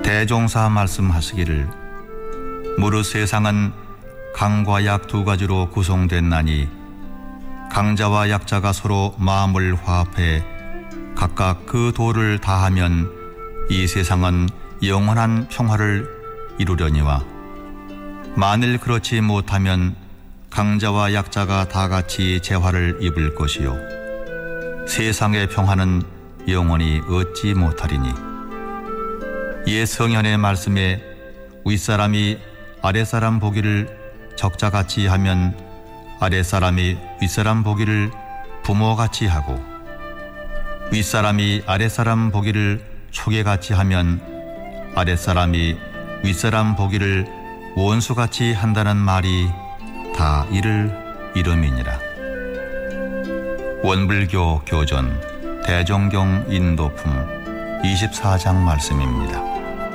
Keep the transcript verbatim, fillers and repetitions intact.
대종사 말씀하시기를 무릇 세상은 강과 약 두 가지로 구성됐나니 강자와 약자가 서로 마음을 화합해 각각 그 도를 다하면 이 세상은 영원한 평화를 이루려니와 만일 그렇지 못하면 강자와 약자가 다 같이 재화를 입을 것이요 세상의 평화는 영원히 얻지 못하리니 옛 성현의 말씀에 윗사람이 아랫사람 보기를 적자같이 하면 아랫사람이 윗사람 보기를 부모같이 하고 윗사람이 아랫사람 보기를 초계같이 하면 아랫사람이 윗사람 보기를 원수같이 한다는 말이 다 이를 이름이니라. 원불교 교전 대종경 인도품 이십사 장 말씀입니다.